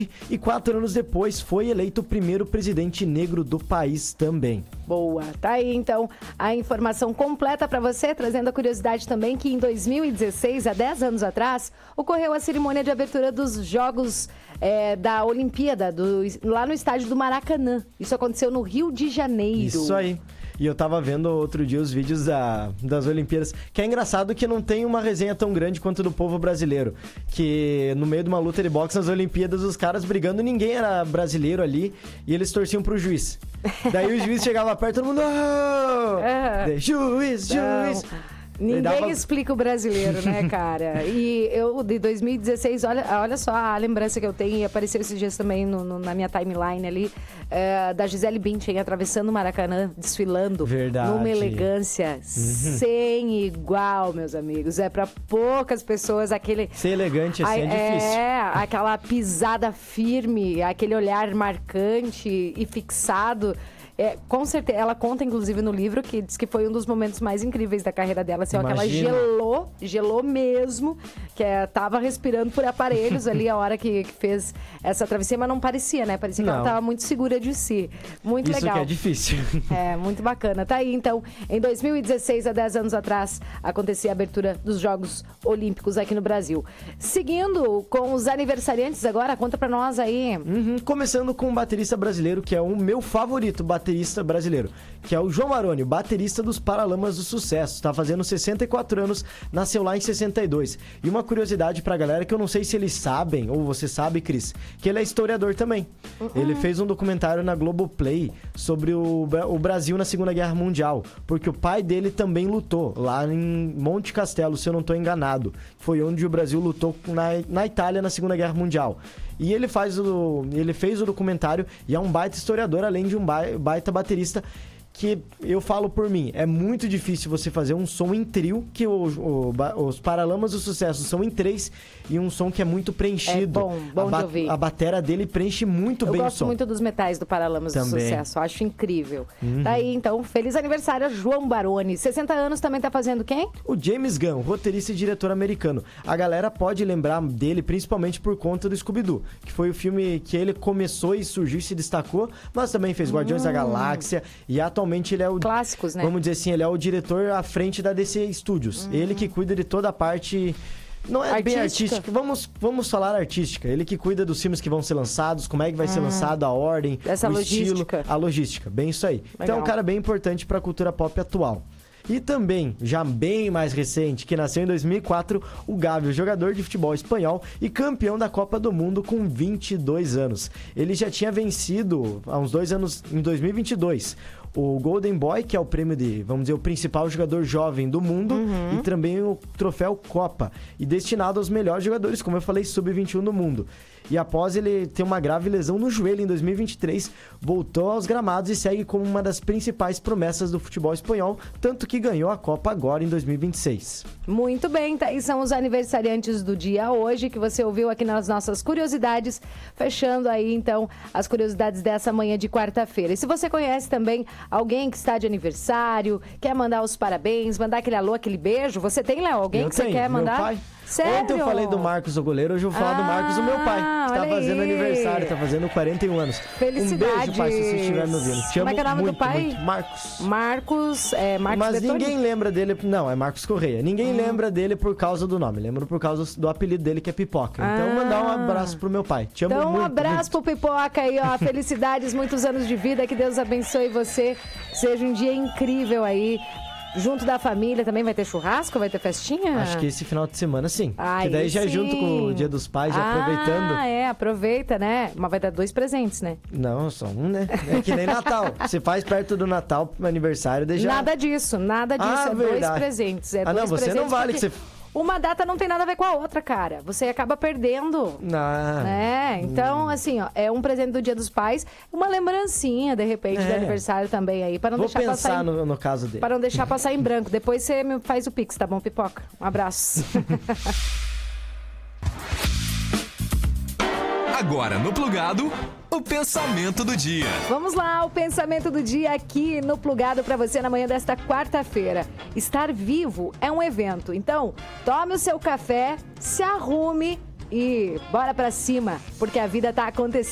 E 4 anos depois foi eleito o primeiro presidente negro do país também. Boa, tá aí então a informação completa para você, trazendo a curiosidade também que em 2016, há 10 anos atrás, ocorreu a cerimônia de abertura dos Jogos da Olimpíada, lá no estádio do Maracanã. Isso aconteceu no Rio de Janeiro. Isso aí. E eu tava vendo outro dia os vídeos das Olimpíadas, que é engraçado que não tem uma resenha tão grande quanto do povo brasileiro. Que no meio de uma luta de boxe nas Olimpíadas, os caras brigando, ninguém era brasileiro ali, e eles torciam pro juiz. Daí o juiz chegava perto, todo mundo... Oh! Juiz! Ninguém explica o brasileiro, né, cara? E eu, de 2016, olha só a lembrança que eu tenho, e apareceu esses dias também na minha timeline ali, da Gisele Bündchen atravessando o Maracanã, desfilando. Verdade. Numa elegância sem igual, meus amigos. É pra poucas pessoas ser elegante assim é difícil. Aquela pisada firme, aquele olhar marcante e fixado. Com certeza, ela conta inclusive no livro que diz que foi um dos momentos mais incríveis da carreira dela, assim, ó, que ela gelou mesmo, que tava respirando por aparelhos ali a hora que fez essa travessia, mas não parecia, né? Parecia que ela tava muito segura de si. Muito legal. Isso que é difícil. Muito bacana. Tá aí, então, em 2016, há 10 anos atrás, acontecia a abertura dos Jogos Olímpicos aqui no Brasil. Seguindo com os aniversariantes agora, conta pra nós aí. Começando com um baterista brasileiro, que é o meu favorito baterista brasileiro, que é o João Maroni, baterista dos Paralamas do Sucesso. Tá fazendo 64 anos, nasceu lá em 62. E uma curiosidade pra galera que eu não sei se eles sabem, ou você sabe, Cris, que ele é historiador também. Ele fez um documentário na Globoplay sobre o Brasil na Segunda Guerra Mundial, porque o pai dele também lutou lá em Monte Castelo, se eu não tô enganado. Foi onde o Brasil lutou na Itália na Segunda Guerra Mundial. E ele fez o documentário e é um baita historiador, além de um baita baterista, que eu falo por mim, é muito difícil você fazer um som em trio, que os Paralamas do Sucesso são em 3, e um som que é muito preenchido. É bom de ouvir. A batera dele preenche muito bem o som. Eu gosto muito dos metais do Paralamas do Sucesso, acho incrível. Daí, então, feliz aniversário a João Baroni. 60 anos também tá fazendo quem? O James Gunn, roteirista e diretor americano. A galera pode lembrar dele principalmente por conta do Scooby-Doo, que foi o filme que ele começou e surgiu e se destacou, mas também fez Guardiões da Galáxia, e atualmente ele é o... Clássicos, né? Vamos dizer assim, ele é o diretor à frente da DC Studios. Ele que cuida de toda a parte... Não é bem artística, vamos falar artística. Ele que cuida dos filmes que vão ser lançados, como é que vai ser lançado, a ordem, estilo, a logística. Bem isso aí. Legal. Então é um cara bem importante para a cultura pop atual. E também, já bem mais recente, que nasceu em 2004, o Gavi, o jogador de futebol espanhol e campeão da Copa do Mundo com 22 anos. Ele já tinha vencido, há uns 2 anos, em 2022, o Golden Boy, que é o prêmio de, vamos dizer, o principal jogador jovem do mundo, e também o troféu Copa, e destinado aos melhores jogadores, como eu falei, sub-21 do mundo. E após ele ter uma grave lesão no joelho em 2023, voltou aos gramados e segue como uma das principais promessas do futebol espanhol, tanto que ganhou a Copa agora em 2026. Muito bem, tá aí são os aniversariantes do dia hoje, que você ouviu aqui nas nossas curiosidades, fechando aí então as curiosidades dessa manhã de quarta-feira. E se você conhece também alguém que está de aniversário, quer mandar os parabéns, mandar aquele alô, aquele beijo, você tem, Léo, alguém que você quer mandar? Meu pai. Sério? Ontem eu falei do Marcos, o goleiro, hoje eu vou falar do Marcos, o meu pai, que tá fazendo aniversário, tá fazendo 41 anos. Felicidades. Um beijo, pai, se você estiver me ouvindo. Te amo. Como é que é o nome muito, do pai? Muito. Marcos. Marcos Mas Bertoni? Ninguém lembra dele, não, é Marcos Correia. Ninguém lembra dele por causa do nome, lembra por causa do apelido dele, que é Pipoca. Então, mandar um abraço pro meu pai. Te amo muito. Então, um abraço pro Pipoca aí, ó. Felicidades, muitos anos de vida, que Deus abençoe você. Seja um dia incrível aí. Junto da família também vai ter churrasco? Vai ter festinha? Acho que esse final de semana sim. Ai, que daí já junto com o Dia dos Pais, já aproveitando. Aproveita, né? Mas vai dar 2 presentes, né? Não, só um, né? É que nem Natal. Você faz perto do Natal, aniversário, deixa... Nada disso. É verdade. 2 presentes. Não, você não vale que você... Uma data não tem nada a ver com a outra, cara. Você acaba perdendo. Então, assim, ó, é um presente do Dia dos Pais, uma lembrancinha, de repente, de aniversário também aí, para não deixar passar no caso dele. Para não deixar passar em branco. Depois você me faz o Pix, tá bom, Pipoca? Um abraço. Agora no Plugado, o pensamento do dia. Vamos lá, o pensamento do dia aqui no Plugado para você na manhã desta quarta-feira. Estar vivo é um evento, então tome o seu café, se arrume, e bora pra cima, porque a vida tá acontecendo.